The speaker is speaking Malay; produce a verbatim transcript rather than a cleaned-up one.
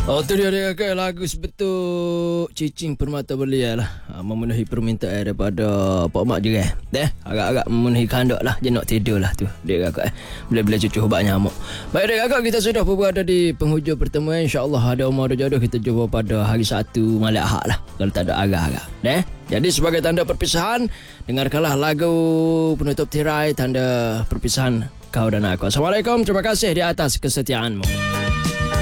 Oh tu dia dia kakak, lagu sebetul Cicing Permata Belia lah, ha, memenuhi permintaan daripada Pak Mak je kan. Eh, agak-agak memenuhi kehendak lah, je nak tidur lah tu dia kakak eh. Bila-bila cucu ubat nyamuk. Baik dia kakak, kita sudah berada di penghujung pertemuan. InsyaAllah ada umur ada jodoh, kita jumpa pada hari Sabtu malam Ahad lah, kalau tak ada agak-agak. Eh, jadi sebagai tanda perpisahan, dengarkanlah lagu penutup tirai, tanda perpisahan kau dan aku. Assalamualaikum, terima kasih di atas kesetiaanmu.